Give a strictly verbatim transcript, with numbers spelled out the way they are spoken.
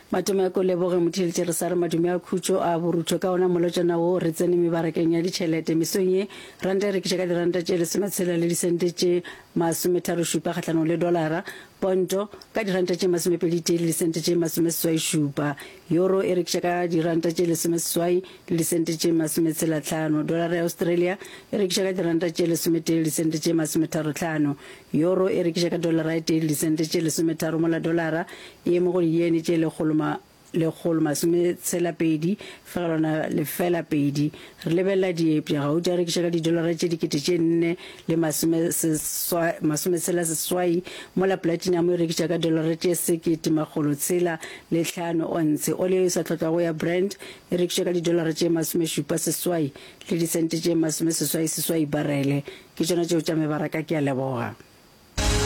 Matome ko leboge mothiletse re sa re madume a khutso a borutho ka ona molotjana o re tsene mebarakeng ya ditšhelete mesonye ranta re ke ka diranta tše lesematshela le disente tše masome tharo šupa kgatlhanong le dolara ponto ka diranta tše masome pedi tee le disente tše masome seswai šupa euro e rekiša ka diranta tše lesome seswai le disente tše masome tshela hlano dolara ya Australia e rekiša ka diranta tše lesome tee le disente tše masome tharo hlano euro e rekiša ka dolara ya tee le disente tše lesome tharo mola dolara e mo go yene tše lekgolo le kholo masome tshela pedi felona le fela pedi re lebella diepša ga o di rekiša ka di dolara tše dikete tše nne le masome seswai masome tshela seswai mola platinum e rekiša ka dolara tše sekete makgolo tshela le hlano onse ole e sa tlotlago ya Brent e rekiša ka di dolara tše masome šupa seswai le disente tše masome seswai seswai barele ke tšona tšeo tša mebaraka ke a leboga.